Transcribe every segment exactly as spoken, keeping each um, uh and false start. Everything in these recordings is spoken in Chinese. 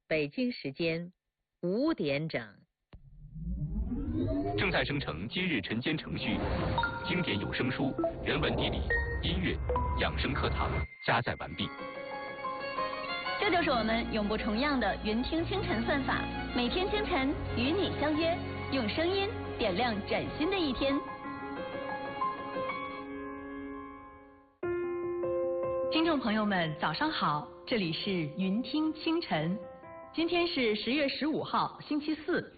北京时间五点整。 正在生成今日晨间程序，经典有声书、人文地理、音乐、养生课堂加载完毕。 这就是我们永不重样的云听清晨算法，每天清晨与你相约，用声音点亮崭新的一天。听众朋友们，早上好，这里是云听清晨，今天是十月十五号，星期四。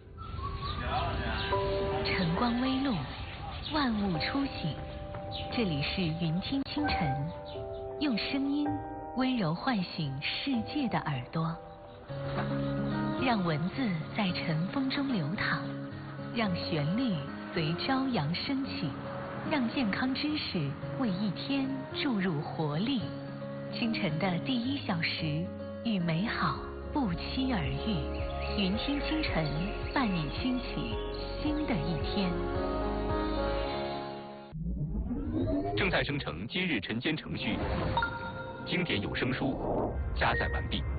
晨光微露，万物初醒，这里是云听清晨，用声音温柔唤醒世界的耳朵，让文字在晨风中流淌，让旋律随朝阳升起，让健康知识为一天注入活力。清晨的第一小时，与美好不期而遇，云听清晨伴你轻启新的一天。 正在生成今日晨间程序，经典有声书加载完毕。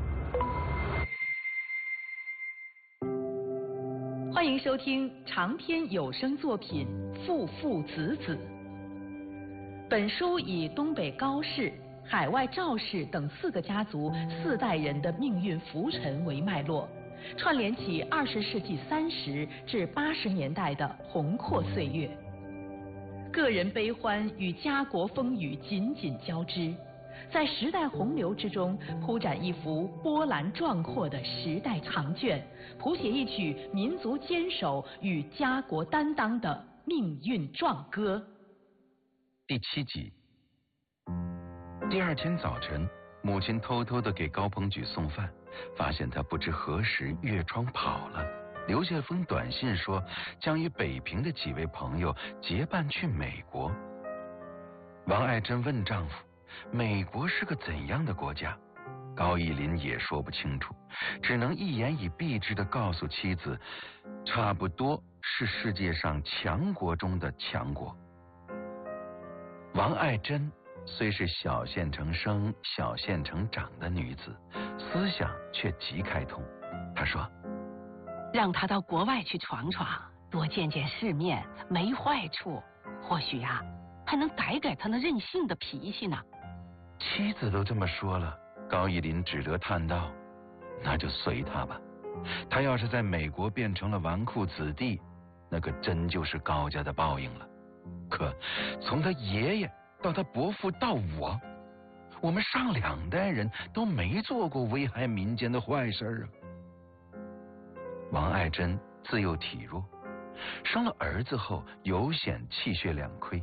欢迎收听长篇有声作品《父父子子》。本书以东北高氏、海外赵氏等四个家族四代人的命运浮沉为脉络，串联起二十世纪三十至八十年代的宏阔岁月，个人悲欢与家国风雨紧紧交织，在时代洪流之中铺展一幅波澜壮阔的时代长卷，谱写一曲民族坚守与家国担当的命运壮歌。 第七集。第二天早晨，母亲偷偷地给高鹏举送饭，发现他不知何时越窗跑了，留下封短信说将与北平的几位朋友结伴去美国。王爱珍问丈夫，美国是个怎样的国家？高义林也说不清楚，只能一言以蔽之地告诉妻子，差不多是世界上强国中的强国。王爱珍虽是小县城生、小县城长的女子，思想却极开通。她说：“ 让她到国外去闯闯，多见见世面，没坏处。或许呀、啊，还能改改她那任性的脾气呢。” 妻子都这么说了，高义林只得叹道：“那就随他吧。他要是在美国变成了纨绔子弟，那可真就是高家的报应了。可从他爷爷到他伯父到我，我们上两代人都没做过危害民间的坏事啊。”王爱珍自幼体弱，生了儿子后尤显气血两亏。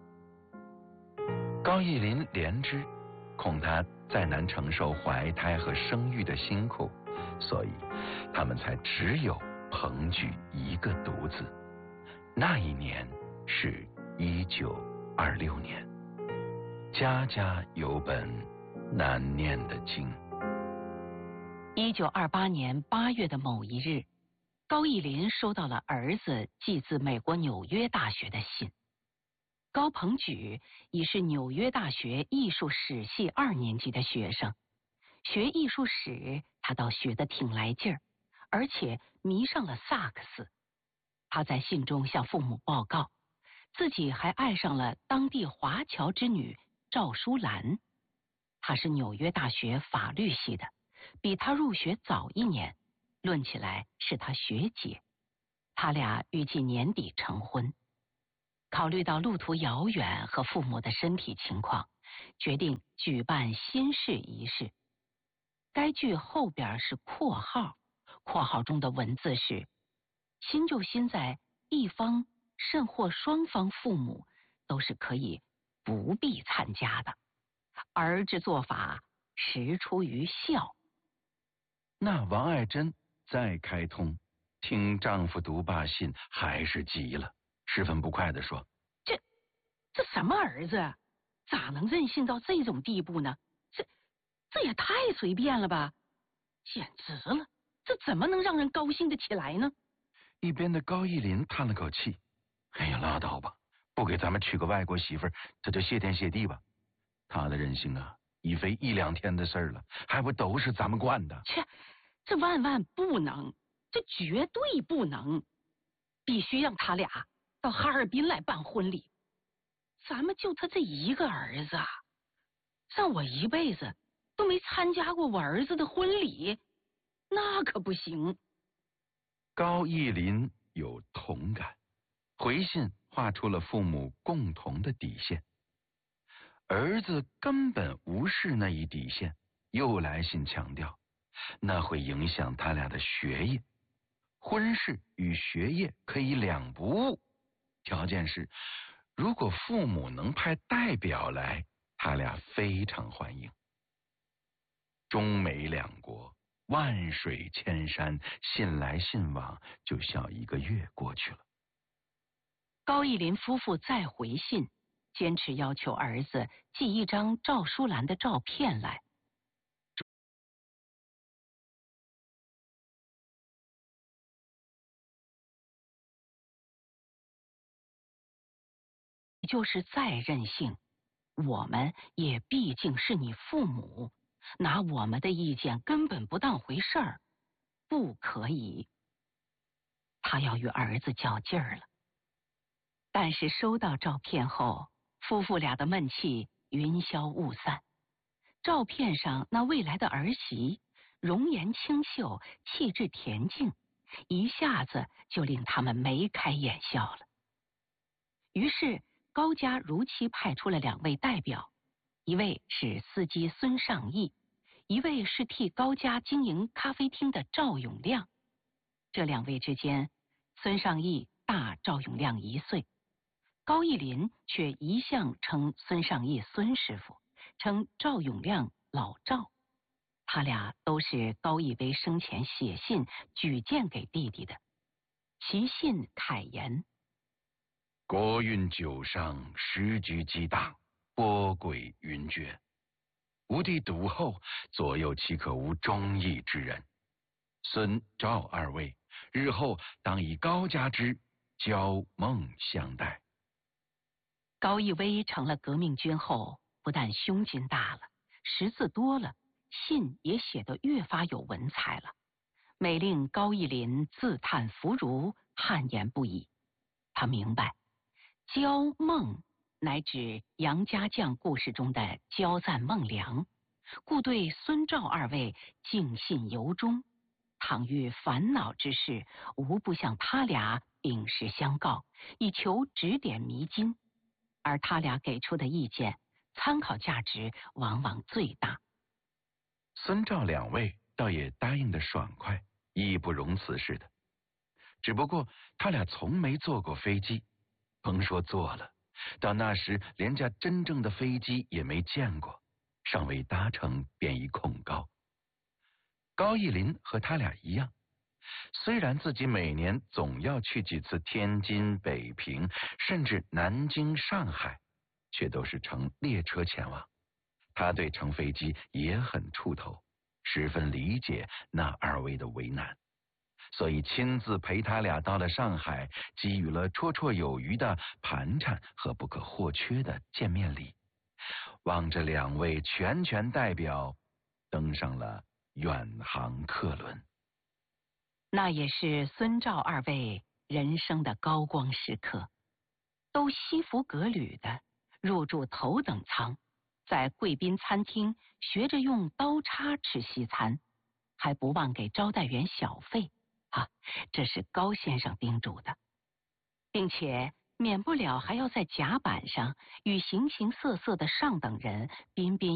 高义林怜之，恐他再难承受怀胎和生育的辛苦，所以他们才只有彭举一个独子。那一年是一九二六年，家家有本难念的经。 一九二八年八月的某一日，高义林收到了儿子寄自美国纽约大学的信。高鹏举已是纽约大学艺术史系二年级的学生，学艺术史他倒学得挺来劲儿，而且迷上了萨克斯。他在信中向父母报告，自己还爱上了当地华侨之女赵淑兰。她是纽约大学法律系的，比他入学早一年，论起来是他学姐。他俩预计年底成婚。考虑到路途遥远和父母的身体情况，决定举办新式仪式。该句后边是括号，括号中的文字是：新就新在一方甚或双方父母都是可以不必参加的，而之做法实出于孝。 那王爱珍再开通，听丈夫读罢信还是急了，十分不快地说：“ 这这什么儿子啊？咋能任性到这种地步呢？这这也太随便了吧！简直了，这怎么能让人高兴得起来呢？” 一边的高义林叹了口气：“哎呀，拉倒吧，不给咱们娶个外国媳妇儿，这就谢天谢地吧。他的任性啊，已非一两天的事儿了，还不都是咱们惯的？” 切， 这万万不能，这绝对不能，必须让他俩到哈尔滨来办婚礼。咱们就他这一个儿子啊，让我一辈子都没参加过我儿子的婚礼，那可不行。 高义林有同感，回信画出了父母共同的底线。儿子根本无视那一底线，又来信强调，那会影响他俩的学业。婚事与学业可以两不误，条件是如果父母能派代表来，他俩非常欢迎。中美两国万水千山，信来信往，就小一个月过去了。 高义林夫妇再回信，坚持要求儿子寄一张赵淑兰的照片来。就是再任性，我们也毕竟是你父母，拿我们的意见根本不当回事儿，不可以。他要与儿子较劲儿了。但是收到照片后，夫妇俩的闷气云消雾散。照片上那未来的儿媳，容颜清秀，气质恬静，一下子就令他们眉开眼笑了。于是高家如期派出了两位代表，一位是司机孙尚义，一位是替高家经营咖啡厅的赵永亮。这两位之间，孙尚义大赵永亮一岁，高义林却一向称孙尚义孙师傅，称赵永亮老赵。他俩都是高义威生前写信举荐给弟弟的。其信慨言： 国运九上，时局激荡，波诡云谲。吾弟笃厚，左右岂可无忠义之人？孙赵二位，日后当以高家之交梦相待。 高义威成了革命军后，不但胸襟大了，识字多了，信也写得越发有文采了，每令高义林自叹弗如，汗颜不已。他明白，焦孟乃指杨家将故事中的焦赞孟良，故对孙赵二位敬信由衷。倘遇烦恼之事，无不向他俩禀实相告，以求指点迷津。而他俩给出的意见，参考价值往往最大。 孙赵两位倒也答应得爽快，义不容辞似的。只不过他俩从没坐过飞机，甭说坐了，到那时连架真正的飞机也没见过，尚未搭乘便已恐高。高义林和他俩一样，虽然自己每年总要去几次天津、北平，甚至南京、上海，却都是乘列车前往。他对乘飞机也很怵头，十分理解那二位的为难，所以亲自陪他俩到了上海，给予了绰绰有余的盘缠和不可或缺的见面礼。望着两位全权代表登上了远航客轮， 那也是孙赵二位人生的高光时刻。都西服革履的入住头等舱，在贵宾餐厅学着用刀叉吃西餐，还不忘给招待员小费啊，这是高先生叮嘱的，并且免不了还要在甲板上与形形色色的上等人彬彬